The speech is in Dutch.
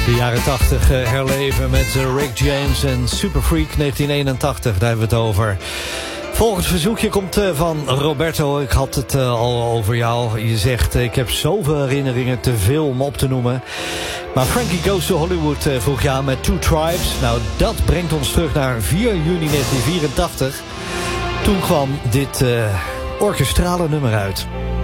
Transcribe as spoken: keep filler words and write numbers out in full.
De jaren tachtig herleven met Rick James en Super Freak negentien eenentachtig. Daar hebben we het over. Volgend verzoekje komt van Roberto. Ik had het al over jou. Je zegt, ik heb zoveel herinneringen, te veel om op te noemen. Maar Frankie Goes to Hollywood vroeg je aan met Two Tribes. Nou, dat brengt ons terug naar vier juni negentien vierentachtig. Toen kwam dit uh, orkestrale nummer uit.